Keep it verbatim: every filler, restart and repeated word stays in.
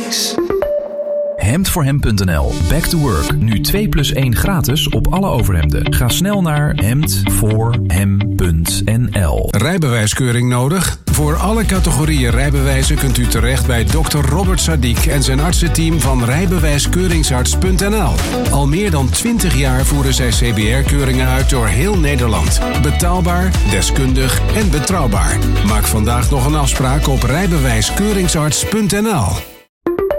Mix. hemd voor hem punt n l. Back to work. Nu twee plus één gratis op alle overhemden. Ga snel naar hemd voor hem punt n l. Rijbewijskeuring nodig? Voor alle categorieën rijbewijzen kunt u terecht bij dokter Robert Sadiq en zijn artsenteam van rijbewijskeuringsarts punt n l. Al meer dan twintig jaar voeren zij C B R-keuringen uit door heel Nederland. Betaalbaar, deskundig en betrouwbaar. Maak vandaag nog een afspraak op rijbewijskeuringsarts punt n l.